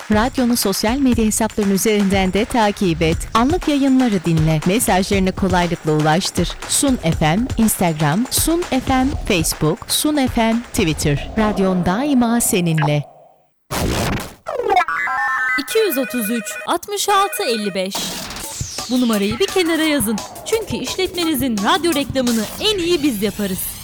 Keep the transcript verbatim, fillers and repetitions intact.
Radyonun sosyal medya hesaplarının üzerinden de takip et. Anlık yayınları dinle. Mesajlarını kolaylıkla ulaştır. Sun F M, Instagram, Sun F M, Facebook, Sun F M, Twitter. Radyon daima seninle. iki yüz otuz üç altmış altı elli beş. Bu numarayı bir kenara yazın. Çünkü işletmenizin radyo reklamını en iyi biz yaparız.